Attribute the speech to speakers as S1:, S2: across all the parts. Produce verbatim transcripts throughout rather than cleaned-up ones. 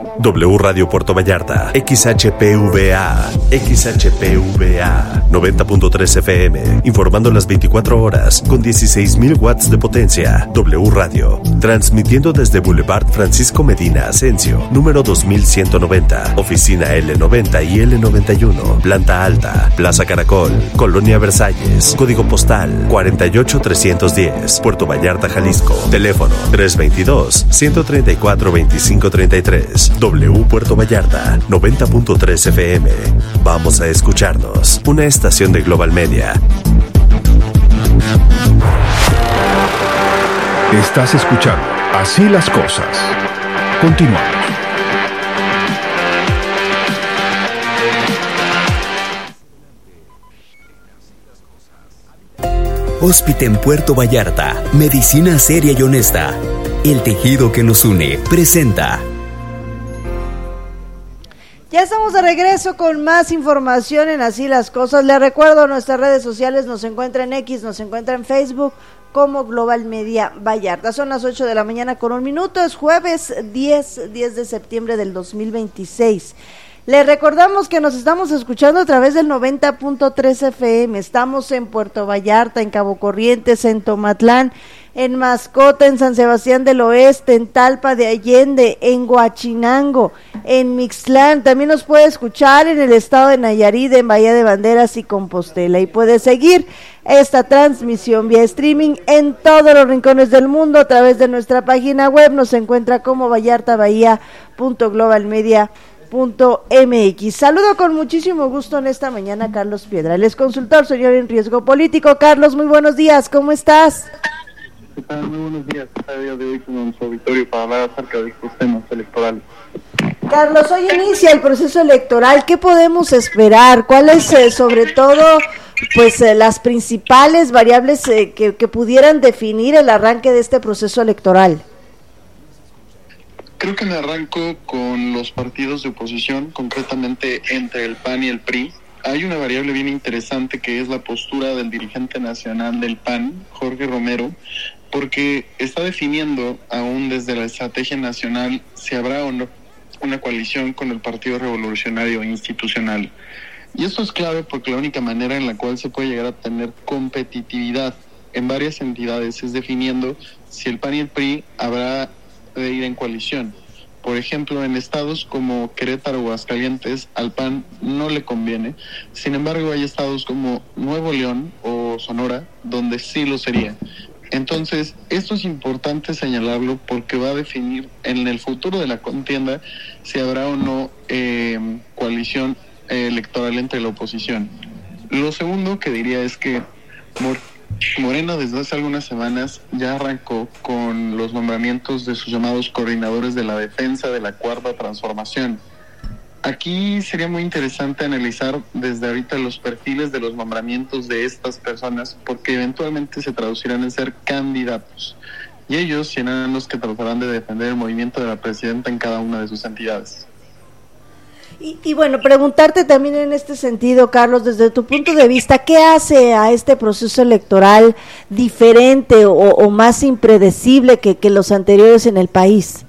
S1: W Radio Puerto Vallarta, X H P V A, X H P V A, noventa punto tres F M, informando las veinticuatro horas, con dieciséis mil watts de potencia. W Radio, transmitiendo desde Boulevard Francisco Medina Asensio, número dos mil ciento noventa, oficina L noventa y L noventa y uno, planta alta, Plaza Caracol, Colonia Versalles, código postal cuarenta y ocho trescientos diez, Puerto Vallarta, Jalisco, teléfono tres veintidós, ciento treinta y cuatro, veinticinco treinta y tres. W Puerto Vallarta, noventa punto tres F M. Vamos a escucharnos. Una estación de Global Media.
S2: Estás escuchando Así las Cosas. Continuamos.
S3: Hóspite en Puerto Vallarta, medicina seria y honesta. El tejido que nos une presenta.
S4: Ya estamos de regreso con más información en Así las Cosas. Les recuerdo, nuestras redes sociales nos encuentra en X, nos encuentra en Facebook como Global Media Vallarta. Son las ocho de la mañana con un minuto, es jueves diez de septiembre del dos mil veintiséis. Les recordamos que nos estamos escuchando a través del noventa punto tres F M. Estamos en Puerto Vallarta, en Cabo Corrientes, en Tomatlán, en Mascota, en San Sebastián del Oeste, en Talpa de Allende, en Huachinango, en Mixtlán. También nos puede escuchar en el estado de Nayarit, en Bahía de Banderas y Compostela. Y puede seguir esta transmisión vía streaming en todos los rincones del mundo a través de nuestra página web. Nos encuentra como vallartabahía punto global media punto m x. Saludo con muchísimo gusto en esta mañana a Carlos Piedra, él es consultor, señor en riesgo político. Carlos, muy buenos días, ¿cómo estás?
S5: ¿Qué tal? Muy buenos días. Está el día de hoy con nuestro auditorio para hablar acerca de estos temas electorales.
S4: Carlos, hoy inicia el proceso electoral. ¿Qué podemos esperar? ¿Cuáles, eh, sobre todo, pues eh, las principales variables eh, que, que pudieran definir el arranque de este proceso electoral?
S5: Creo que me arranco con los partidos de oposición, concretamente entre el P A N y el P R I. Hay una variable bien interesante que es la postura del dirigente nacional del P A N, Jorge Romero, porque está definiendo aún desde la estrategia nacional si habrá o no una coalición con el Partido Revolucionario Institucional. Y esto es clave porque la única manera en la cual se puede llegar a tener competitividad en varias entidades es definiendo si el P A N y el P R I habrá de ir en coalición. Por ejemplo, en estados como Querétaro o Aguascalientes, al P A N no le conviene. Sin embargo, hay estados como Nuevo León o Sonora, donde sí lo sería. Entonces, esto es importante señalarlo porque va a definir en el futuro de la contienda si habrá o no eh, coalición eh, electoral entre la oposición. Lo segundo que diría es que Mor- Morena desde hace algunas semanas ya arrancó con los nombramientos de sus llamados coordinadores de la defensa de la Cuarta Transformación. Aquí sería muy interesante analizar desde ahorita los perfiles de los nombramientos de estas personas, porque eventualmente se traducirán en ser candidatos, y ellos serán los que tratarán de defender el movimiento de la presidenta en cada una de sus entidades.
S4: Y, y bueno, preguntarte también en este sentido, Carlos, desde tu punto de vista, ¿qué hace a este proceso electoral diferente o, o más impredecible que, que los anteriores en el país?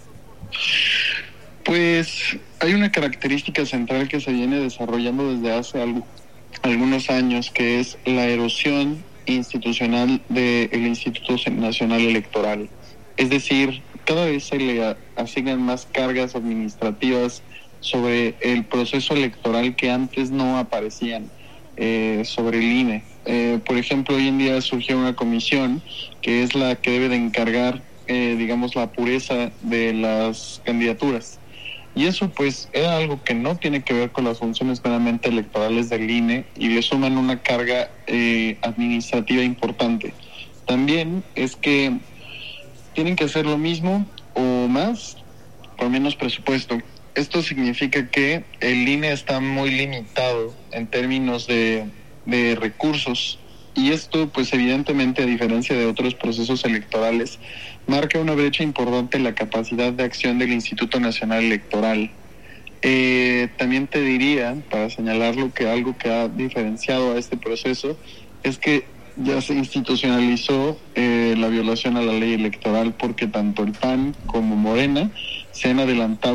S5: Pues hay una característica central que se viene desarrollando desde hace algo, algunos años, que es la erosión institucional del Instituto Nacional Electoral. Es decir, cada vez se le asignan más cargas administrativas sobre el proceso electoral que antes no aparecían eh, sobre el I N E. Eh, por ejemplo, hoy en día surgió una comisión que es la que debe de encargar, eh, digamos, la pureza de las candidaturas. Y eso pues era algo que no tiene que ver con las funciones plenamente electorales del I N E y le suman una carga eh, administrativa importante. También es que tienen que hacer lo mismo o más por menos presupuesto. Esto significa que el I N E está muy limitado en términos de, de recursos, y esto pues evidentemente, a diferencia de otros procesos electorales, marca una brecha importante en la capacidad de acción del Instituto Nacional Electoral. Eh, también te diría, para señalarlo, que algo que ha diferenciado a este proceso es que ya se institucionalizó eh, la violación a la ley electoral, porque tanto el P A N como Morena se han adelantado